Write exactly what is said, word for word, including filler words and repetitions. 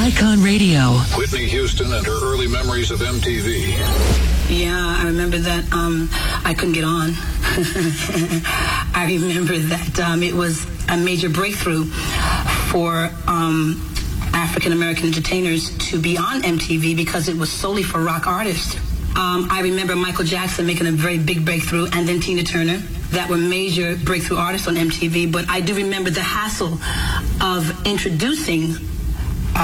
Icon Radio. Whitney Houston and her early memories of M T V. Yeah, I remember that um, I couldn't get on. I remember that um, it was a major breakthrough for um, African-American entertainers to be on M T V because it was solely for rock artists. Um, I remember Michael Jackson making a very big breakthrough, and then Tina Turner. That were major breakthrough artists on M T V. But I do remember the hassle of introducing